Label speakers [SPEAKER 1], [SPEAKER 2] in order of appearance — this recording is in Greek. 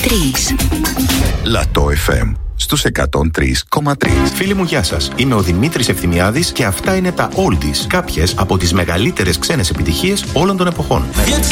[SPEAKER 1] Λατό FM στους 103,3.
[SPEAKER 2] Φίλοι μου, γεια σας. Είμαι ο Δημήτρης Ευθυμιάδης και αυτά είναι τα Oldies. Κάποιες από τις μεγαλύτερες ξένες επιτυχίες όλων των εποχών.